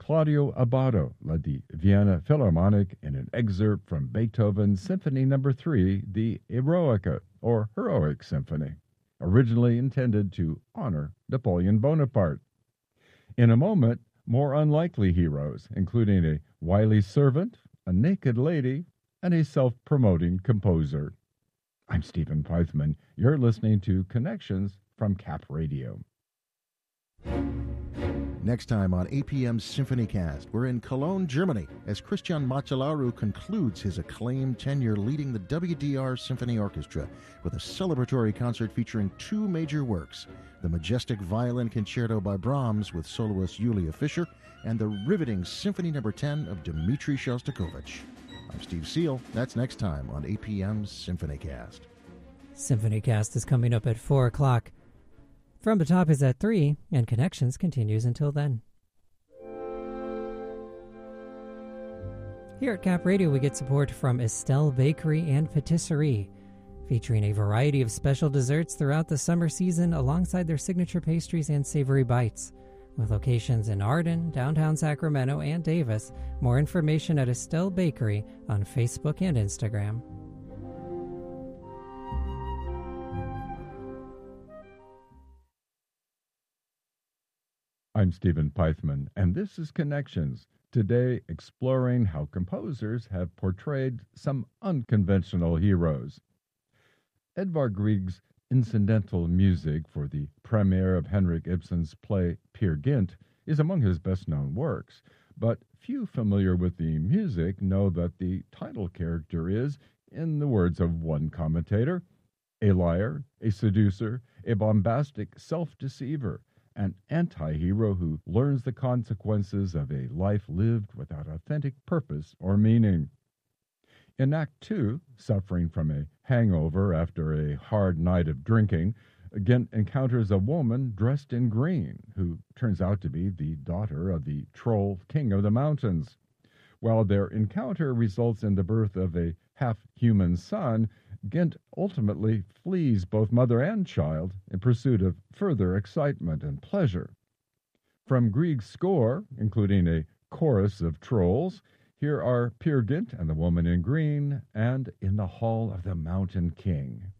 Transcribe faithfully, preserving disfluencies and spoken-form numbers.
Claudio Abbado led the Vienna Philharmonic in an excerpt from Beethoven's Symphony Number three, the Eroica, or Heroic Symphony, originally intended to honor Napoleon Bonaparte. In a moment, more unlikely heroes, including a wily servant, a naked lady, and a self-promoting composer. I'm Stephen Pythman. You're listening to Connections from Cap Radio. Next time on A P M's SymphonyCast, we're in Cologne, Germany, as Christian Macellaro concludes his acclaimed tenure leading the W D R Symphony Orchestra with a celebratory concert featuring two major works, the majestic Violin Concerto by Brahms with soloist Julia Fischer, and the riveting Symphony Number ten of Dmitri Shostakovich. I'm Steve Seal. That's next time on A P M's SymphonyCast. SymphonyCast is coming up at four o'clock. From the Top is at three, and Connections continues until then. Here at Cap Radio, we get support from Estelle Bakery and Patisserie, featuring a variety of special desserts throughout the summer season alongside their signature pastries and savory bites. With locations in Arden, downtown Sacramento, and Davis, more information at Estelle Bakery on Facebook and Instagram. I'm Stephen Pythman, and this is Connections, today exploring how composers have portrayed some unconventional heroes. Edvard Grieg's incidental music for the premiere of Henrik Ibsen's play Peer Gynt is among his best-known works, but few familiar with the music know that the title character is, in the words of one commentator, a liar, a seducer, a bombastic self-deceiver, an anti-hero who learns the consequences of a life lived without authentic purpose or meaning. In Act Two, suffering from a hangover after a hard night of drinking, Gynt encounters a woman dressed in green, who turns out to be the daughter of the troll king of the mountains. While their encounter results in the birth of a half-human son, Gynt ultimately flees both mother and child in pursuit of further excitement and pleasure. From Grieg's score, including a chorus of trolls, here are Peer Gynt and the Woman in Green and In the Hall of the Mountain King.